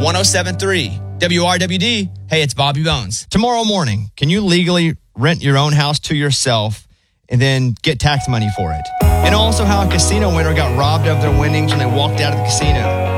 107.3 WRWD. Hey, it's Bobby Bones. Tomorrow morning, can you legally rent your own house to yourself and then get tax money for it? And also how a casino winner got robbed of their winnings when they walked out of the casino.